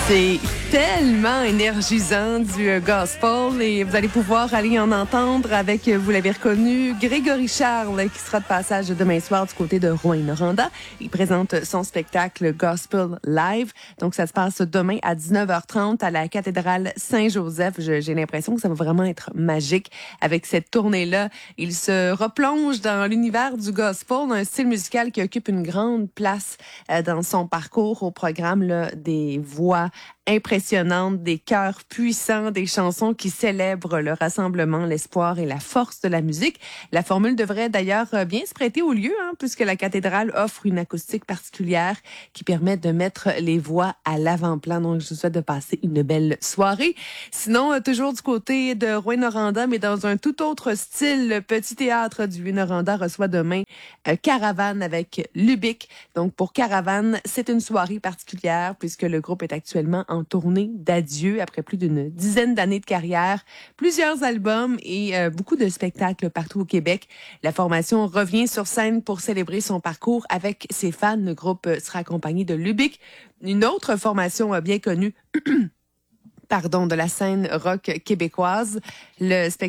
C'est tellement énergisant du gospel et vous allez pouvoir aller en entendre avec, vous l'avez reconnu, Grégory Charles qui sera de passage demain soir du côté de Rouyn-Noranda. Il présente son spectacle Gospel Live. Donc, ça se passe demain à 19h30 à la cathédrale Saint-Joseph. J'ai l'impression que ça va vraiment être magique avec cette tournée-là. Il se replonge dans l'univers du gospel, un style musical qui occupe une grande place dans son parcours au programme là, des voix impressionnantes, des chœurs puissants, des chansons qui célèbrent le rassemblement, l'espoir et la force de la musique. La formule devrait d'ailleurs bien se prêter au lieu, puisque la cathédrale offre une acoustique particulière qui permet de mettre les voix à l'avant-plan. Donc, je vous souhaite de passer une belle soirée. Sinon, toujours du côté de Rouyn-Noranda, mais dans un tout autre style, le Petit Théâtre du Vieux-Noranda reçoit demain Caravane avec Lubick. Donc, pour Caravane, c'est une soirée particulière puisque le groupe est actuellement en tournée d'adieu après plus d'une dizaine d'années de carrière, plusieurs albums et beaucoup de spectacles partout au Québec. La formation revient sur scène pour célébrer son parcours avec ses fans. Le groupe sera accompagné de Lubick, une autre formation bien connue de la scène rock québécoise. Le spectacle